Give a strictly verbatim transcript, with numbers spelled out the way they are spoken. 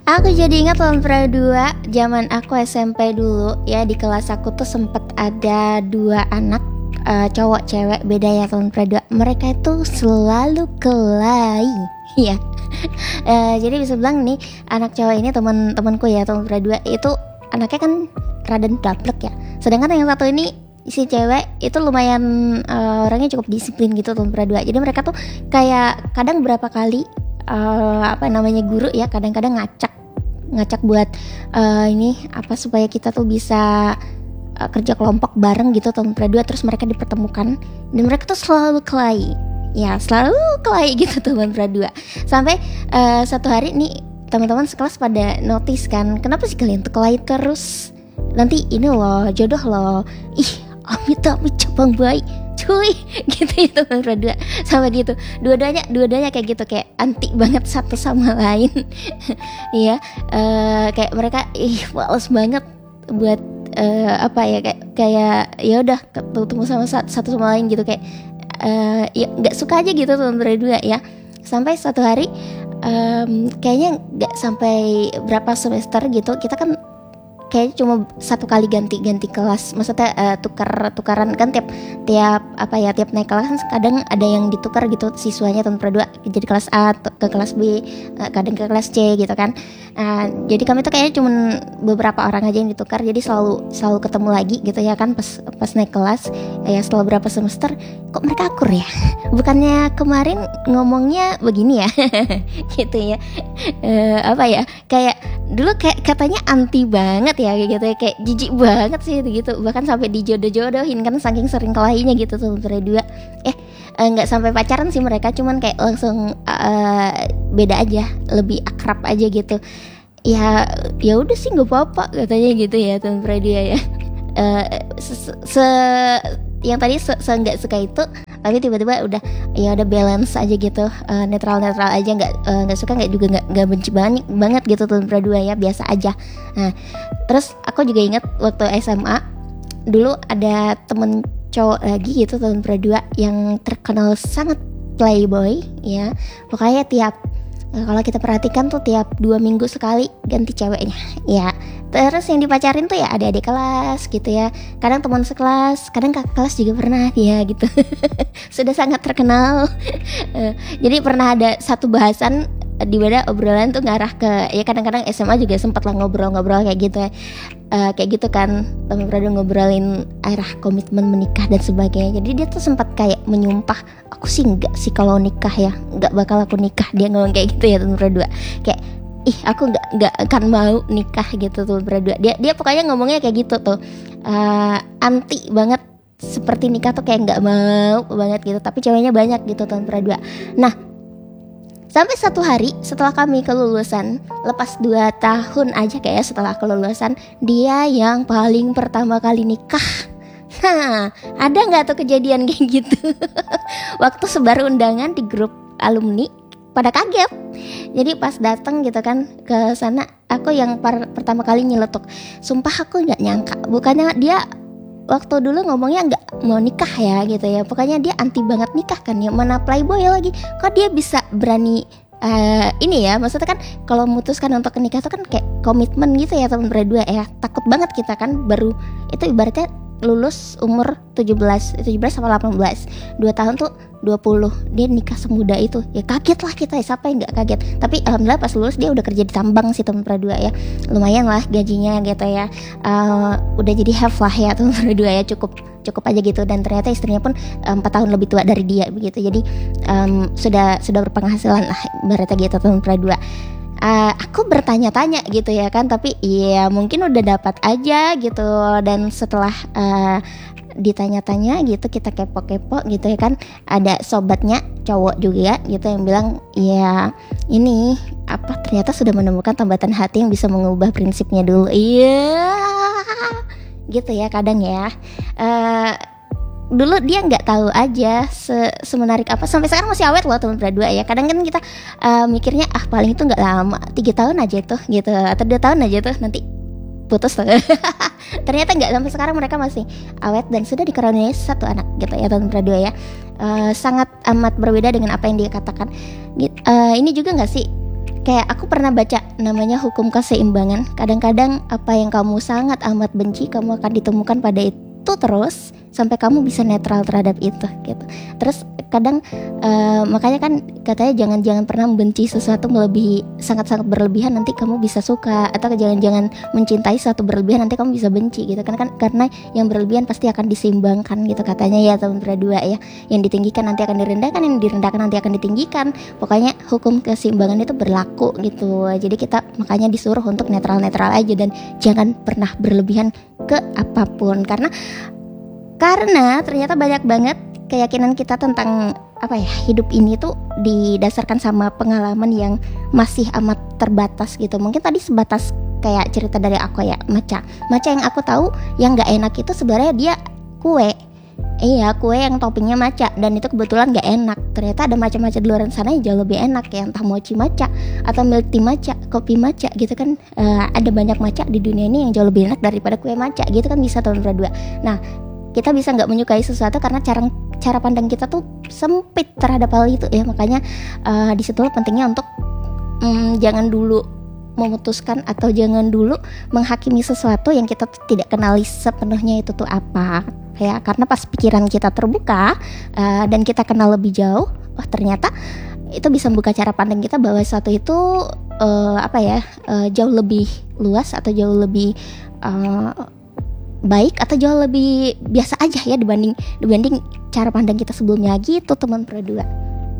Aku jadi ingat tahun dua zaman aku S M P dulu ya, di kelas aku tuh sempet ada dua anak uh, cowok cewek beda ya tahun dua. Mereka itu selalu kelahi ya. uh, jadi bisa bilang nih anak cowok ini teman-temanku ya tahun dua itu anaknya kan rada daplek ya. Sedangkan yang satu ini si cewek itu lumayan uh, orangnya cukup disiplin gitu tahun dua. Jadi mereka tuh kayak kadang berapa kali uh, apa namanya guru ya kadang-kadang ngacak ngacak buat uh, ini apa supaya kita tuh bisa uh, kerja kelompok bareng gitu tahun dua, terus mereka dipertemukan dan mereka tuh selalu kelahi ya selalu kelahi gitu tahun dua sampai uh, satu hari nih teman-teman sekelas pada notice kan, kenapa sih kalian tuh kelahi terus, nanti ini loh jodoh loh, ih amit amit cabang bayi cuy gitu itu berdua sama gitu dua-duanya dua-duanya kayak gitu kayak anti banget satu sama lain iya uh, kayak mereka ih males banget buat uh, apa ya kayak kayak ya udah ketemu sama satu sama lain gitu kayak uh, ya nggak suka aja gitu tuh berdua ya sampai satu hari um, kayaknya nggak sampai berapa semester gitu kita kan kayaknya cuma satu kali ganti-ganti kelas, maksudnya uh, tukar-tukaran kan tiap tiap apa ya tiap naik kelas kadang ada yang ditukar gitu siswanya tahun dua jadi kelas A ke kelas B, uh, kadang ke kelas C gitu kan. Uh, jadi kami tuh kayaknya cuma beberapa orang aja yang ditukar, jadi selalu selalu ketemu lagi gitu ya kan pas pas naik kelas ya setelah berapa semester kok mereka akur ya, bukannya kemarin ngomongnya begini ya gitu ya. Uh, apa ya kayak dulu kayak katanya anti banget ya kayak gitu ya, kayak jijik banget sih gitu, bahkan sampai dijodoh-jodohin kan saking sering kelahinya gitu tuh berdua. Eh nggak uh, sampai pacaran sih mereka, cuman kayak langsung uh, beda aja, lebih akrab aja gitu. Ya ya udah sih nggak apa-apa katanya gitu ya tuh berdua ya. Uh, se, se yang tadi se, se nggak suka itu tapi tiba-tiba udah ya udah balance aja gitu, uh, netral netral aja, nggak nggak uh, suka nggak juga nggak nggak benci banget banget gitu tahun dua ya, biasa aja. Nah terus aku juga ingat waktu S M A dulu ada temen cowok lagi gitu tahun dua yang terkenal sangat playboy ya, pokoknya tiap uh, kalau kita perhatikan tuh tiap dua minggu sekali ganti ceweknya ya. Terus yang dipacarin tuh ya adik-adik kelas gitu ya, kadang teman sekelas, kadang kakak kelas juga pernah ya gitu. Sudah sangat terkenal. Jadi pernah ada satu bahasan di mana obrolan tuh ngarah ke ya kadang-kadang S M A juga sempat lah ngobrol-ngobrol kayak gitu ya. Uh, kayak gitu kan teman pernah ngobrolin arah komitmen menikah dan sebagainya. Jadi dia tuh sempat kayak menyumpah, aku sih enggak sih kalau nikah ya, enggak bakal aku nikah, dia ngomong kayak gitu ya teman berdua. Kayak ih aku nggak nggak akan mau nikah gitu tuh berdua. Dia dia pokoknya ngomongnya kayak gitu tuh, uh, anti banget seperti nikah tuh kayak nggak mau banget gitu. Tapi ceweknya banyak gitu tahun berdua. Nah sampai satu hari setelah kami kelulusan, lepas dua tahun aja kayak setelah kelulusan, dia yang paling pertama kali nikah. Nah ada nggak tuh kejadian kayak gitu? Waktu sebar undangan di grup alumni pada kaget. Jadi pas datang gitu kan ke sana, aku yang par- pertama kali nyeletuk. Sumpah aku nggak nyangka. Bukannya dia waktu dulu ngomongnya nggak mau nikah ya gitu ya. Pokoknya dia anti banget nikah kan ya. Mana playboy lagi. Kok dia bisa berani uh, ini ya? Maksudnya kan kalau memutuskan untuk nikah itu kan kayak komitmen gitu ya teman berdua ya. Takut banget kita kan baru itu ibaratnya lulus umur tujuh belas sama delapan belas, dua tahun tuh dua puluh, dia nikah semuda itu. Ya kaget lah kita, siapa yang gak kaget. Tapi alhamdulillah pas lulus dia udah kerja di tambang sih teman berdua ya, lumayan lah gajinya gitu ya, uh, udah jadi have lah ya teman berdua ya, cukup cukup aja gitu. Dan ternyata istrinya pun empat um, tahun lebih tua dari dia begitu. Jadi um, sudah sudah berpenghasilan lah ibaratnya gitu teman berdua. Uh, aku bertanya-tanya gitu ya kan, tapi ya mungkin udah dapat aja gitu. Dan setelah uh, ditanya-tanya gitu, kita kepo-kepo gitu ya kan, ada sobatnya cowok juga gitu yang bilang ya ini apa ternyata sudah menemukan tambatan hati yang bisa mengubah prinsipnya dulu. Iya gitu ya kadang ya. uh, Dulu dia nggak tahu aja se semenarik apa, sampai sekarang masih awet loh teman berdua ya. Kadang kan kita uh, mikirnya ah paling itu nggak lama, tiga tahun aja tuh gitu, atau dua tahun aja tuh nanti putus tuh. Ternyata nggak, sampai sekarang mereka masih awet dan sudah dikaruniai satu anak gitu ya teman berdua ya. Uh, sangat amat berbeda dengan apa yang dia katakan. Uh, ini juga nggak sih kayak aku pernah baca namanya hukum keseimbangan. Kadang-kadang apa yang kamu sangat amat benci, kamu akan ditemukan pada itu terus sampai kamu bisa netral terhadap itu gitu. Terus kadang uh, makanya kan katanya jangan-jangan pernah membenci sesuatu melebihi, sangat-sangat berlebihan, nanti kamu bisa suka. Atau jangan-jangan mencintai sesuatu berlebihan, nanti kamu bisa benci gitu kan, kan karena yang berlebihan pasti akan diseimbangkan gitu katanya ya teman berdua ya. Yang ditinggikan nanti akan direndahkan, yang direndahkan nanti akan ditinggikan. Pokoknya hukum keseimbangan itu berlaku gitu. Jadi kita makanya disuruh untuk netral-netral aja dan jangan pernah berlebihan ke apapun. Karena Karena ternyata banyak banget keyakinan kita tentang apa ya, hidup ini tuh didasarkan sama pengalaman yang masih amat terbatas gitu. Mungkin tadi sebatas kayak cerita dari aku ya, matcha. Matcha yang aku tahu yang nggak enak itu sebenarnya dia kue. Iya, kue yang toppingnya matcha, dan itu kebetulan nggak enak. Ternyata ada macam-macam di luar sana yang jauh lebih enak ya, entah mochi matcha atau milk tea matcha, kopi matcha gitu kan. Uh, ada banyak matcha di dunia ini yang jauh lebih enak daripada kue matcha gitu kan, bisa teman berdua. Nah, kita bisa nggak menyukai sesuatu karena cara cara pandang kita tuh sempit terhadap hal itu ya. Makanya uh, di situ pentingnya untuk um, jangan dulu memutuskan atau jangan dulu menghakimi sesuatu yang kita tidak kenali sepenuhnya itu tuh apa ya. Karena pas pikiran kita terbuka uh, dan kita kenal lebih jauh, wah ternyata itu bisa membuka cara pandang kita bahwa sesuatu itu uh, apa ya uh, jauh lebih luas atau jauh lebih uh, baik atau jauh lebih biasa aja ya dibanding dibanding cara pandang kita sebelumnya gitu teman berdua.